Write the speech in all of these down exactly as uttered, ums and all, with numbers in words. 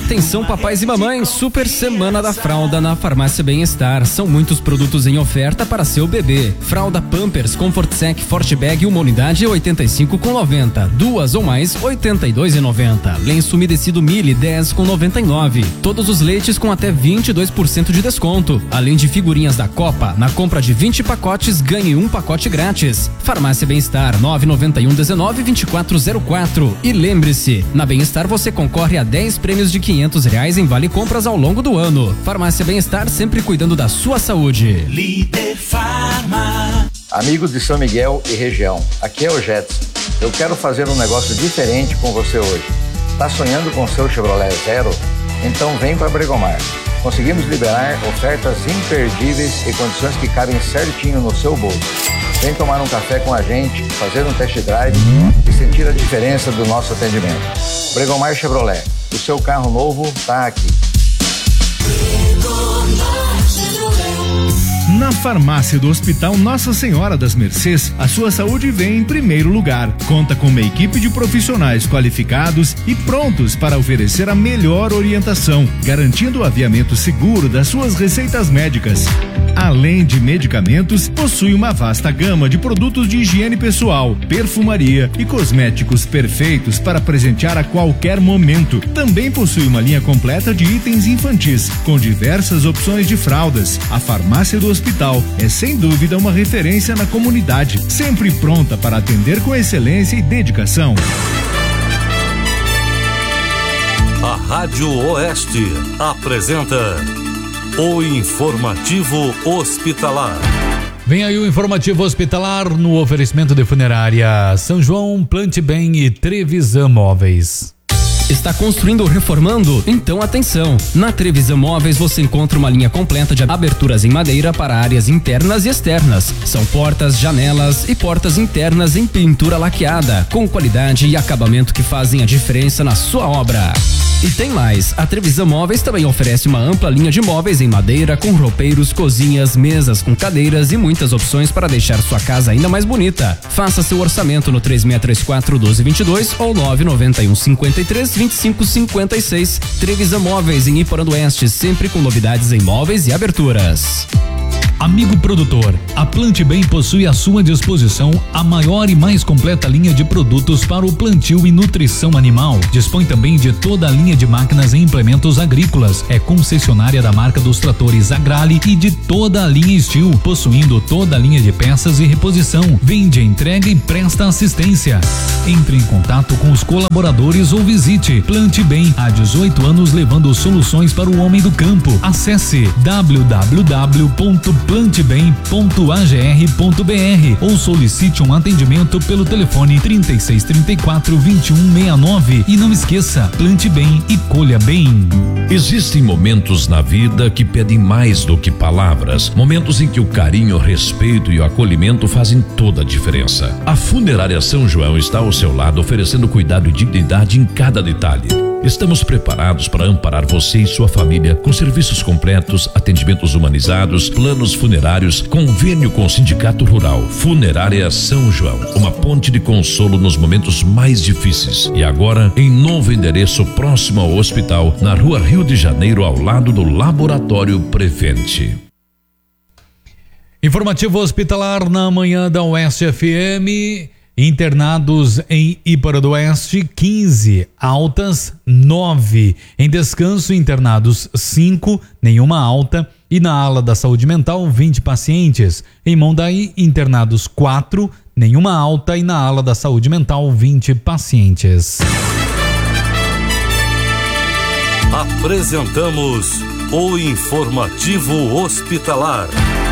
Atenção papais e mamães, super semana da fralda na Farmácia Bem-Estar. São muitos produtos em oferta para seu bebê. Fralda Pampers Comfort Sec Forte Bag, uma unidade oitenta e cinco com noventa. Duas ou mais oitenta e dois e noventa. Lenço umedecido Mili dez com noventa e nove. Todos os leites com até vinte e dois por cento de desconto. Além de figurinhas da Copa, na compra de vinte pacotes ganhe um pacote grátis. Farmácia Bem-Estar nove nove um dezenove vinte e quatro zero quatro. E lembre-se, na Bem-Estar você concorre a dez prêmios de quinhentos reais em vale compras ao longo do ano. Farmácia Bem-Estar, sempre cuidando da sua saúde. Líder Farma. Amigos de São Miguel e região, aqui é o Jetson. Eu quero fazer um negócio diferente com você hoje. Tá sonhando com seu Chevrolet Zero? Então vem para Bregomar. Conseguimos liberar ofertas imperdíveis e condições que cabem certinho no seu bolso. Vem tomar um café com a gente, fazer um test drive e sentir a diferença do nosso atendimento. Bregomar Chevrolet, o seu carro novo está aqui. Na farmácia do Hospital Nossa Senhora das Mercês, a sua saúde vem em primeiro lugar. Conta com uma equipe de profissionais qualificados e prontos para oferecer a melhor orientação, garantindo o aviamento seguro das suas receitas médicas. Além de medicamentos, possui uma vasta gama de produtos de higiene pessoal, perfumaria e cosméticos perfeitos para presentear a qualquer momento. Também possui uma linha completa de itens infantis, com diversas opções de fraldas. A farmácia do Hospital é sem dúvida uma referência na comunidade, sempre pronta para atender com excelência e dedicação. A Rádio Oeste apresenta o Informativo Hospitalar. Vem aí o Informativo Hospitalar no oferecimento de Funerária São João, Plante Bem e Trevisan Móveis. Está construindo ou reformando? Então atenção! Na Trevisan Móveis você encontra uma linha completa de aberturas em madeira para áreas internas e externas. São portas, janelas e portas internas em pintura laqueada, com qualidade e acabamento que fazem a diferença na sua obra. E tem mais, a Trevisan Móveis também oferece uma ampla linha de móveis em madeira com roupeiros, cozinhas, mesas com cadeiras e muitas opções para deixar sua casa ainda mais bonita. Faça seu orçamento no três seis três quatro um dois dois dois ou nove nove um cinco três vinte e cinco cinquenta e seis. Trevisan Móveis em Iporã do Oeste, sempre com novidades em móveis e aberturas. Amigo produtor, a Plante Bem possui à sua disposição a maior e mais completa linha de produtos para o plantio e nutrição animal. Dispõe também de toda a linha de máquinas e implementos agrícolas. É concessionária da marca dos tratores Agrale e de toda a linha Steel, possuindo toda a linha de peças e reposição. Vende, entrega e presta assistência. Entre em contato com os colaboradores ou visite Plante Bem, há dezoito anos levando soluções para o homem do campo. Acesse w w w ponto plante bem ponto a g r ponto b r ou solicite um atendimento pelo telefone trinta e seis, trinta e quatro, vinte e um, sessenta e nove. E não esqueça, plante bem e colha bem. Existem momentos na vida que pedem mais do que palavras, momentos em que o carinho, o respeito e o acolhimento fazem toda a diferença. A Funerária São João está ao seu lado, oferecendo cuidado e dignidade em cada detalhe. Estamos preparados para amparar você e sua família com serviços completos, atendimentos humanizados, planos funerários, convênio com o Sindicato Rural. Funerária São João, uma ponte de consolo nos momentos mais difíceis. E agora, em novo endereço próximo ao hospital, na Rua Rio de Janeiro, ao lado do Laboratório Prevente. Informativo Hospitalar na manhã da Oeste F M. Internados em Iporã do Oeste, quinze, altas, nove. Em descanso, internados, cinco, nenhuma alta. E na ala da saúde mental, vinte pacientes. Em Mondaí, internados, quatro, nenhuma alta. E na ala da saúde mental, vinte pacientes. Apresentamos o Informativo Hospitalar.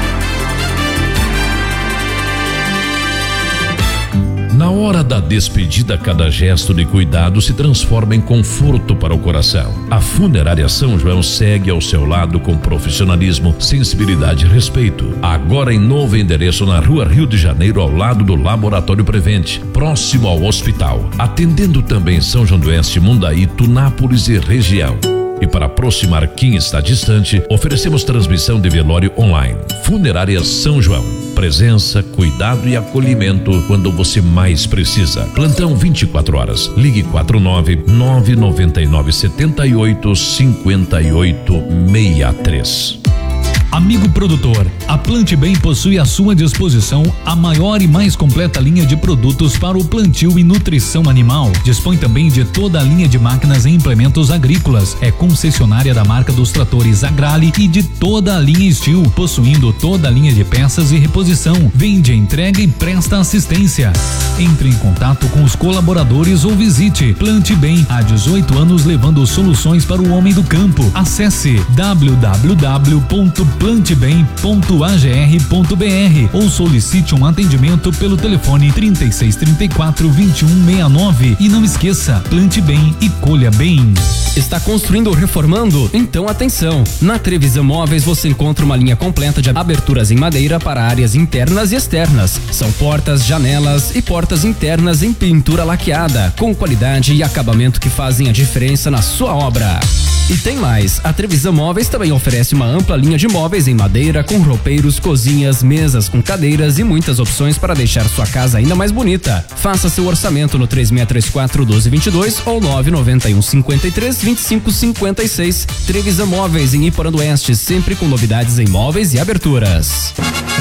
Na hora da despedida, cada gesto de cuidado se transforma em conforto para o coração. A Funerária São João segue ao seu lado com profissionalismo, sensibilidade e respeito. Agora em novo endereço na Rua Rio de Janeiro, ao lado do Laboratório Prevente, próximo ao hospital. Atendendo também São João do Oeste, Mundaí, Tunápolis e região. E para aproximar quem está distante, oferecemos transmissão de velório online. Funerária São João. Presença, cuidado e acolhimento quando você mais precisa. Plantão vinte e quatro horas. Ligue quatro nove nove nove nove sete oito cinco oito seis três. Amigo produtor, a Plante Bem possui à sua disposição a maior e mais completa linha de produtos para o plantio e nutrição animal. Dispõe também de toda a linha de máquinas e implementos agrícolas. É concessionária da marca dos tratores Agrale e de toda a linha Steel, possuindo toda a linha de peças e reposição. Vende, entrega e presta assistência. Entre em contato com os colaboradores ou visite Plante Bem, há dezoito anos levando soluções para o homem do campo. Acesse w w w ponto plante bem ponto a g r ponto b r ou solicite um atendimento pelo telefone trinta e seis, trinta e quatro, vinte e um, sessenta e nove. E não esqueça, plante bem e colha bem. Está construindo ou reformando? Então atenção! Na Trevisan Móveis você encontra uma linha completa de aberturas em madeira para áreas internas e externas. São portas, janelas e portas internas em pintura laqueada, com qualidade e acabamento que fazem a diferença na sua obra. E tem mais, a Trevisan Móveis também oferece uma ampla linha de móveis em madeira com roupeiros, cozinhas, mesas com cadeiras e muitas opções para deixar sua casa ainda mais bonita. Faça seu orçamento no três seis três quatro, um dois dois dois ou nove nove um, cinco três, vinte e cinco cinquenta e seis. Trevisan Móveis em Iporã do Oeste, sempre com novidades em móveis e aberturas.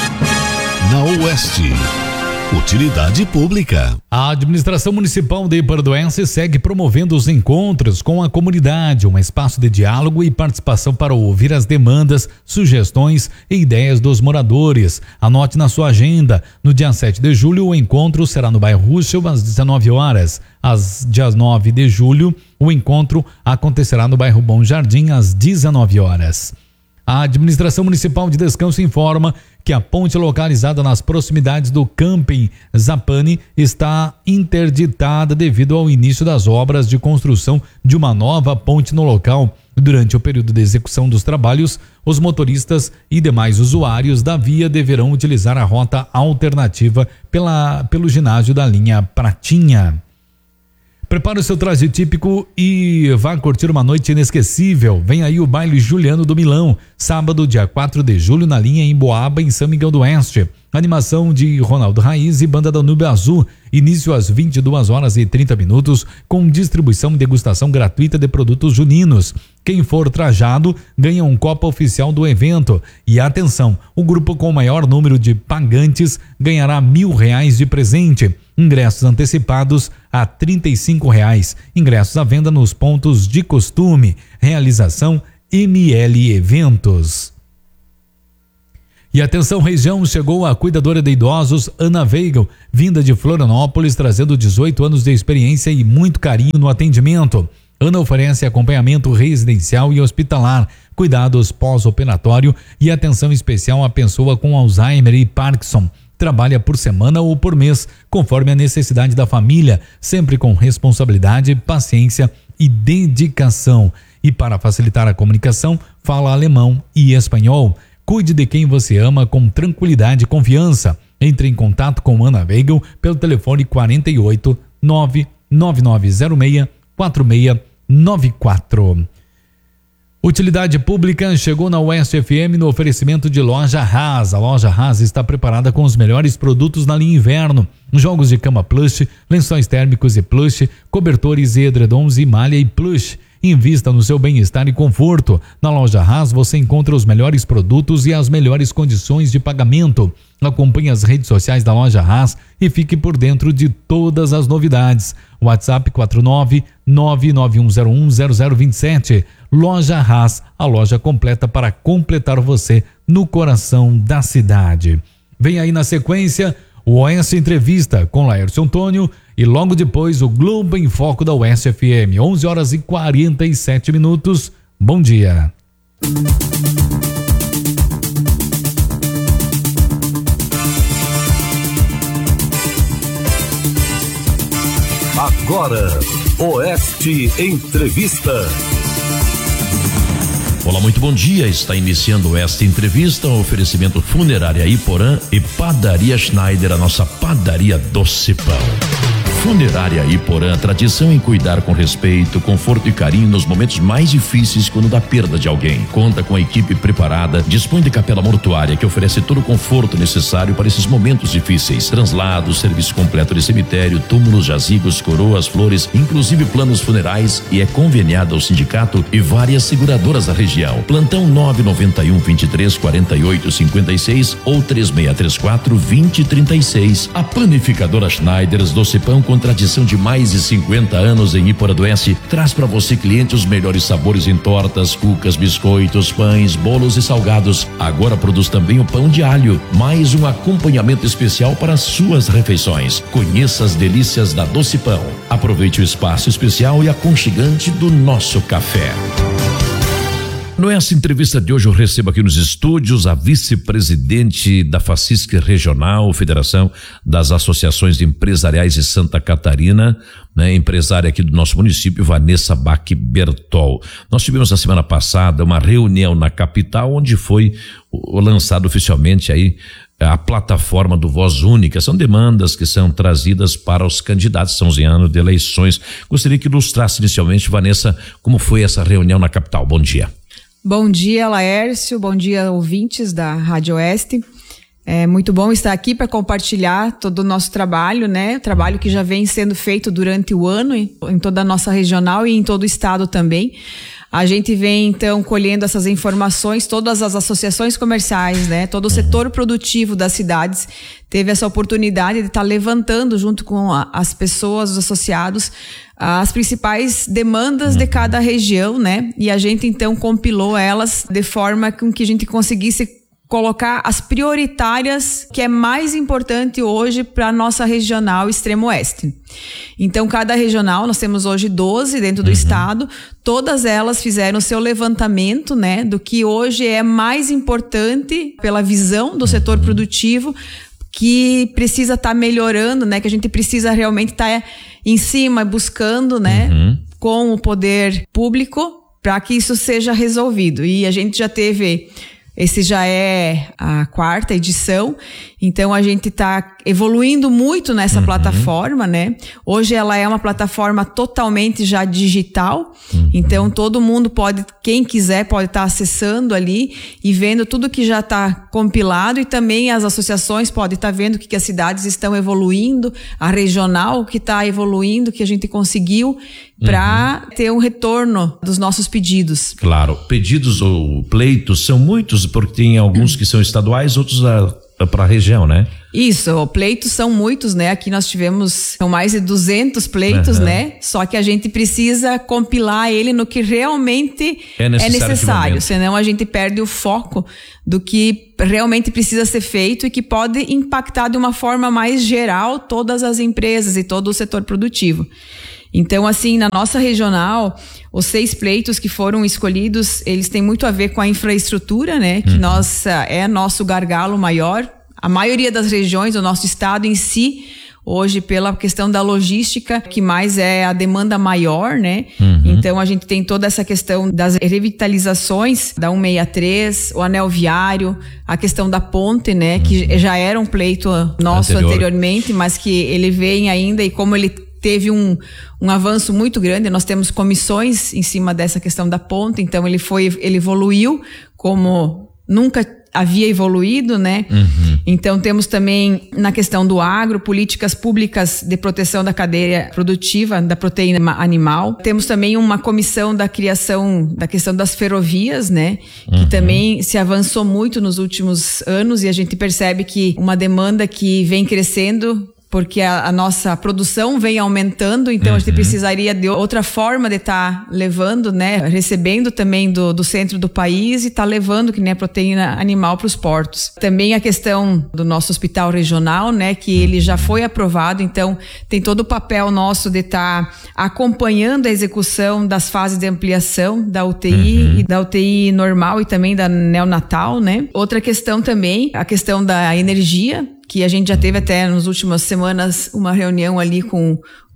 Na Oeste, utilidade pública. A administração municipal de Iporã do Oeste segue promovendo os encontros com a comunidade, um espaço de diálogo e participação para ouvir as demandas, sugestões e ideias dos moradores. Anote na sua agenda, no dia sete de julho o encontro será no bairro Russell às dezenove horas. Às dia nove de julho o encontro acontecerá no bairro Bom Jardim às dezenove horas. A administração municipal de Descanso informa que a ponte localizada nas proximidades do camping Zapani está interditada devido ao início das obras de construção de uma nova ponte no local. Durante o período de execução dos trabalhos, os motoristas e demais usuários da via deverão utilizar a rota alternativa pela, pelo ginásio da linha Pratinha. Prepare o seu traje típico e vá curtir uma noite inesquecível. Vem aí o baile Juliano do Milão, sábado, dia quatro de julho, na linha Emboaba, em São Miguel do Oeste. Animação de Ronaldo Raiz e Banda Danúbio Azul. Início às vinte e duas horas e trinta minutos, com distribuição e degustação gratuita de produtos juninos. Quem for trajado ganha um copo oficial do evento. E atenção, o grupo com o maior número de pagantes ganhará mil reais de presente. Ingressos antecipados a trinta e cinco reais. Ingressos à venda nos pontos de costume. Realização M L Eventos. E atenção, região, chegou a cuidadora de idosos Ana Weigel, vinda de Florianópolis, trazendo dezoito anos de experiência e muito carinho no atendimento. Ana oferece acompanhamento residencial e hospitalar, cuidados pós-operatório e atenção especial à pessoa com Alzheimer e Parkinson. Trabalha por semana ou por mês, conforme a necessidade da família, sempre com responsabilidade, paciência e dedicação. E para facilitar a comunicação, fala alemão e espanhol. Cuide de quem você ama com tranquilidade e confiança. Entre em contato com Ana Weigel pelo telefone quarenta e oito, nove nove nove zero seis, quatro seis nove quatro. Utilidade pública chegou na Oeste F M no oferecimento de Loja Haas. A Loja Haas está preparada com os melhores produtos na linha inverno. Jogos de cama plush, lençóis térmicos e plush, cobertores e edredons e malha e plush. Invista no seu bem-estar e conforto. Na Loja Haas você encontra os melhores produtos e as melhores condições de pagamento. Acompanhe as redes sociais da Loja Haas e fique por dentro de todas as novidades. WhatsApp quatro nove nove nove um zero um zero zero dois sete. Loja Haas, a loja completa para completar você no coração da cidade. Vem aí na sequência o Oeste Entrevista com Laércio Antônio e logo depois o Globo em Foco da Oeste F M, onze horas e quarenta e sete minutos. Bom dia. Agora, Oeste Entrevista. Olá, muito bom dia. Está iniciando esta entrevista, um oferecimento Funerária Iporã e Padaria Schneider, a nossa padaria doce pão. Funerária Iporã, tradição em cuidar com respeito, conforto e carinho nos momentos mais difíceis quando da perda de alguém. Conta com a equipe preparada, dispõe de capela mortuária que oferece todo o conforto necessário para esses momentos difíceis. Translados, serviço completo de cemitério, túmulos, jazigos, coroas, flores, inclusive planos funerais, e é conveniada ao sindicato e várias seguradoras da região. Plantão nove nove um, vinte e três, quarenta e oito, cinquenta e seis ou três seis três quatro, vinte, trinta e seis. A panificadora Schneiders Doce Pão, com tradição de mais de cinquenta anos em Iporã do Oeste, traz para você, cliente, os melhores sabores em tortas, cucas, biscoitos, pães, bolos e salgados. Agora produz também o pão de alho, mais um acompanhamento especial para suas refeições. Conheça as delícias da Doce Pão. Aproveite o espaço especial e aconchegante do nosso café. Nessa entrevista de hoje eu recebo aqui nos estúdios a vice-presidente da FACISC Regional, Federação das Associações Empresariais de Santa Catarina, né, empresária aqui do nosso município, Vanessa Bach Bertol. Nós tivemos na semana passada uma reunião na capital onde foi lançado oficialmente aí a plataforma do Voz Única. São demandas que são trazidas para os candidatos, estamos em ano de eleições. Gostaria que ilustrasse inicialmente, Vanessa, como foi essa reunião na capital. Bom dia. Bom dia, Laércio. Bom dia, ouvintes da Rádio Oeste. É muito bom estar aqui para compartilhar todo o nosso trabalho, né? Trabalho que já vem sendo feito durante o ano em, em toda a nossa regional e em todo o estado também. A gente vem, então, colhendo essas informações, todas as associações comerciais, né? Todo o setor produtivo das cidades teve essa oportunidade de estar levantando, junto com a, as pessoas, os associados, as principais demandas de cada região, né? E a gente, então, compilou elas de forma com que a gente conseguisse colocar as prioritárias que é mais importante hoje para a nossa regional Extremo Oeste. Então, cada regional, nós temos hoje doze dentro do uhum. estado, todas elas fizeram o seu levantamento, né, do que hoje é mais importante pela visão do setor produtivo, que precisa estar tá melhorando, né, que a gente precisa realmente estar tá em cima, buscando, né, uhum. com o poder público, para que isso seja resolvido. E a gente já teve... Esse já é a quarta edição, então a gente está evoluindo muito nessa uhum. plataforma, né? Hoje ela é uma plataforma totalmente já digital, uhum. então todo mundo pode, quem quiser pode estar tá acessando ali e vendo tudo que já está compilado, e também as associações podem estar tá vendo o que, que as cidades estão evoluindo, a regional que está evoluindo, que a gente conseguiu para uhum. ter um retorno dos nossos pedidos. Claro, pedidos ou pleitos são muitos, porque tem alguns que são estaduais, outros para a região, né? Isso, pleitos são muitos, né? Aqui nós tivemos são mais de duzentos pleitos, uhum. né? Só que a gente precisa compilar ele no que realmente é necessário, é necessário senão a gente perde o foco do que realmente precisa ser feito e que pode impactar de uma forma mais geral todas as empresas e todo o setor produtivo. Então, assim, na nossa regional, os seis pleitos que foram escolhidos, eles têm muito a ver com a infraestrutura, né? Que uhum. nossa, é nosso gargalo maior. A maioria das regiões, o nosso estado em si, hoje, pela questão da logística, que mais é a demanda maior, né? Uhum. Então, a gente tem toda essa questão das revitalizações da cento e sessenta e três, o anel viário, a questão da ponte, né? Que uhum. já era um pleito nosso Anterior. anteriormente, mas que ele vem ainda, e como ele teve um, um avanço muito grande, nós temos comissões em cima dessa questão da ponte, então ele foi, ele evoluiu como nunca havia evoluído, né? Uhum. Então temos também na questão do agro, políticas públicas de proteção da cadeia produtiva da proteína animal. Temos também uma comissão da criação da questão das ferrovias, né? Uhum. Que também se avançou muito nos últimos anos, e a gente percebe que uma demanda que vem crescendo, porque a, a nossa produção vem aumentando, então uhum. a gente precisaria de outra forma de estar tá levando, né, recebendo também do, do centro do país e estar tá levando, que nem a proteína animal, para os portos. Também a questão do nosso hospital regional, né, que ele já foi aprovado, então tem todo o papel nosso de estar tá acompanhando a execução das fases de ampliação da U T I uhum. e da U T I normal e também da neonatal, né. Outra questão também, a questão da energia, que a gente já teve até nas últimas semanas uma reunião ali com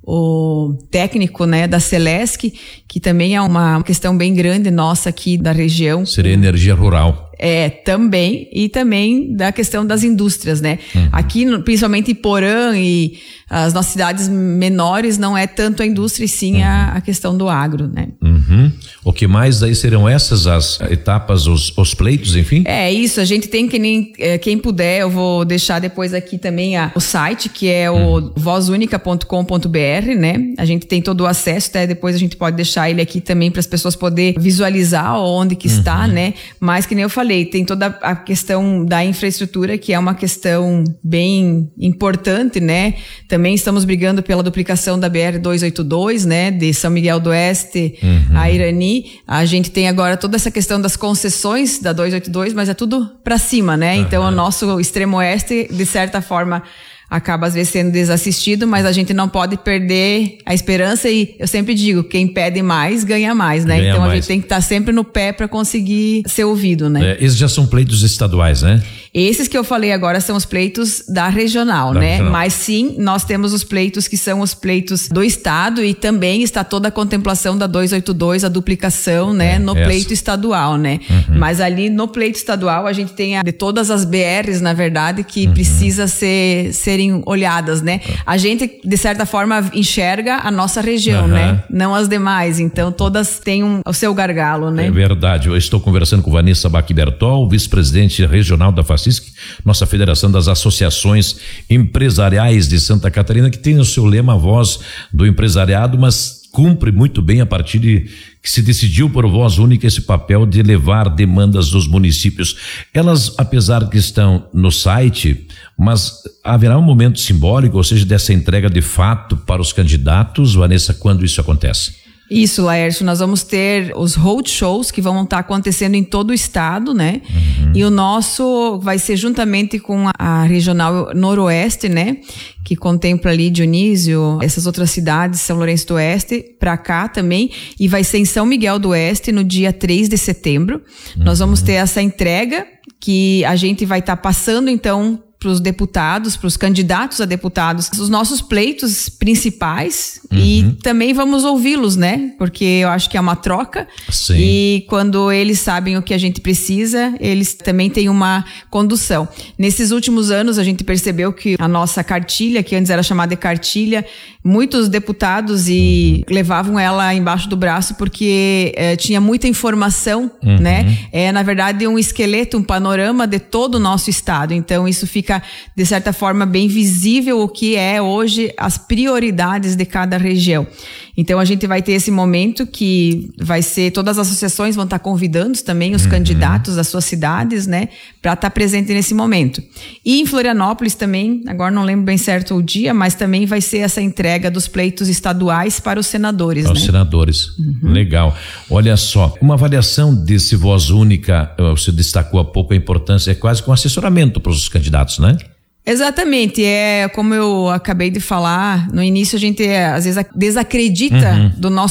o técnico, né, da Celesc, que também é uma questão bem grande nossa aqui da região. Seria energia rural. É, também, e também da questão das indústrias, né? Uhum. Aqui, principalmente em Porã e as nossas cidades menores, não é tanto a indústria, e sim uhum. a, a questão do agro, né? Uhum. O que mais aí serão essas as etapas, os, os pleitos, enfim? É isso, a gente tem que nem, é, quem puder, eu vou deixar depois aqui também a, o site, que é o uhum. voz única ponto com ponto b r, né? A gente tem todo o acesso, até depois a gente pode deixar ele aqui também para as pessoas poderem visualizar onde que uhum. está, né? Mas que nem eu falei, tem toda a questão da infraestrutura, que é uma questão bem importante, né? Também estamos brigando pela duplicação da B R duzentos e oitenta e dois, né? De São Miguel do Oeste uhum. a Irani. A gente tem agora toda essa questão das concessões da duzentos e oitenta e dois, mas é tudo para cima, né? Uhum. Então, o nosso extremo oeste, de certa forma, acaba às vezes sendo desassistido, mas a gente não pode perder a esperança, e eu sempre digo, quem pede mais, ganha mais, né? Ganha então mais. A gente tem que estar sempre no pé para conseguir ser ouvido, né? É, esses já são pleitos estaduais, né? Esses que eu falei agora são os pleitos da regional, da né? Regional. Mas sim, nós temos os pleitos que são os pleitos do estado, e também está toda a contemplação da duzentos e oitenta e dois, a duplicação, né? É, no essa. pleito estadual, né? Uhum. Mas ali no pleito estadual a gente tem a, de todas as B Rs, na verdade, que uhum. precisa ser, serem olhadas, né? A gente, de certa forma, enxerga a nossa região, uhum. né? Não as demais. Então, todas têm um, o seu gargalo, né? É verdade. Eu estou conversando com Vanessa Bach Bertol, vice-presidente regional da FACISC, nossa Federação das Associações Empresariais de Santa Catarina, que tem o seu lema, a voz do empresariado, mas cumpre muito bem a partir de que se decidiu por voz única esse papel de levar demandas dos municípios. Elas, apesar que estão no site, mas haverá um momento simbólico, ou seja, dessa entrega de fato para os candidatos, Vanessa, quando isso acontece? Isso, Laércio, nós vamos ter os road shows que vão estar acontecendo em todo o estado, né? Uhum. E o nosso vai ser juntamente com a, a Regional Noroeste, né? Que contempla ali Dionísio, essas outras cidades, São Lourenço do Oeste, pra cá também, e vai ser em São Miguel do Oeste no dia três de setembro. Uhum. Nós vamos ter essa entrega que a gente vai estar passando, então, para os deputados, para os candidatos a deputados, os nossos pleitos principais, uhum. e também vamos ouvi-los, né? Porque eu acho que é uma troca. Sim. E quando eles sabem o que a gente precisa, eles também têm uma condução. Nesses últimos anos, a gente percebeu que a nossa cartilha, que antes era chamada de cartilha, muitos deputados e uhum. levavam ela embaixo do braço porque eh, tinha muita informação, uhum. né? É, na verdade, um esqueleto, um panorama de todo o nosso estado. Então, isso fica de certa forma bem visível o que é hoje as prioridades de cada região. Então a gente vai ter esse momento que vai ser, todas as associações vão estar convidando também os uhum. candidatos das suas cidades, né, para estar presente nesse momento. E em Florianópolis também, agora não lembro bem certo o dia, mas também vai ser essa entrega dos pleitos estaduais para os senadores. Para né? os senadores, uhum. Legal. Olha só, uma avaliação desse voz única, você destacou há pouco a importância, é quase que um assessoramento para os candidatos, né? Exatamente, é como eu acabei de falar, no início a gente às vezes desacredita uhum. do nosso